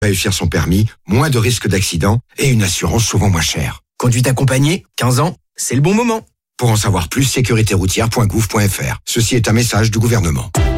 Réussir son permis, moins de risques d'accident et une assurance souvent moins chère. Conduite accompagnée, 15 ans, c'est le bon moment. Pour en savoir plus, sécuritéroutière.gouv.fr. Ceci est un message du gouvernement.